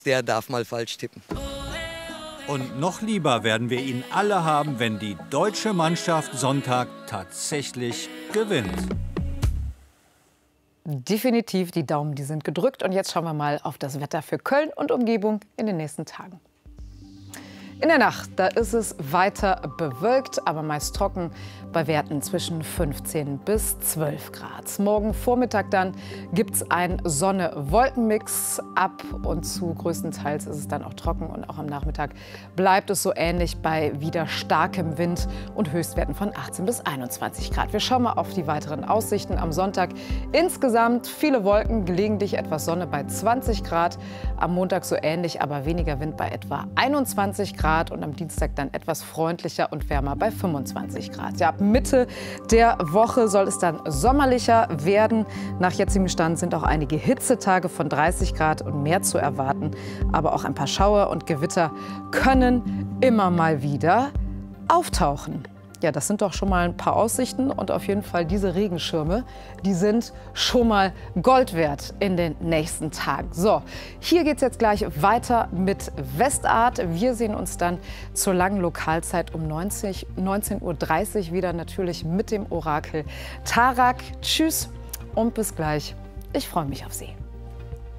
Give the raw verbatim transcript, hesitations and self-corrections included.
der darf mal falsch tippen. Und noch lieber werden wir ihn alle haben, wenn die deutsche Mannschaft Sonntag tatsächlich gewinnt. Definitiv, die Daumen, die sind gedrückt. Und jetzt schauen wir mal auf das Wetter für Köln und Umgebung in den nächsten Tagen. In der Nacht, da ist es weiter bewölkt, aber meist trocken bei Werten zwischen fünfzehn bis zwölf Grad. Morgen Vormittag dann gibt es einen Sonne-Wolken-Mix. Ab und zu größtenteils ist es dann auch trocken und auch am Nachmittag bleibt es so ähnlich bei wieder starkem Wind und Höchstwerten von achtzehn bis einundzwanzig Grad. Wir schauen mal auf die weiteren Aussichten am Sonntag. Insgesamt viele Wolken, gelegentlich etwas Sonne bei zwanzig Grad. Am Montag so ähnlich, aber weniger Wind bei etwa einundzwanzig Grad. Und am Dienstag dann etwas freundlicher und wärmer bei fünfundzwanzig Grad. Ja, ab Mitte der Woche soll es dann sommerlicher werden. Nach jetzigem Stand sind auch einige Hitzetage von dreißig Grad und mehr zu erwarten. Aber auch ein paar Schauer und Gewitter können immer mal wieder auftauchen. Ja, das sind doch schon mal ein paar Aussichten und auf jeden Fall diese Regenschirme, die sind schon mal Gold wert in den nächsten Tagen. So, hier geht es jetzt gleich weiter mit Westart. Wir sehen uns dann zur langen Lokalzeit um neunzehn Uhr dreißig wieder, natürlich mit dem Orakel Tarak. Tschüss und bis gleich. Ich freue mich auf Sie.